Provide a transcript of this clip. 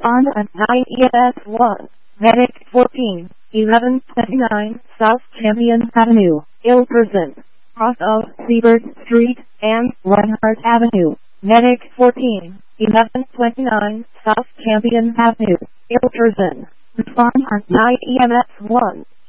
Respond at 9 ES1. Medic 14, 1129 South Champion Avenue, Ilperson. Cross of Siebert Street and Reinhardt Avenue. Medic 14, 1129 South Champion Avenue, Ilperson. Respond at 9 EMS1.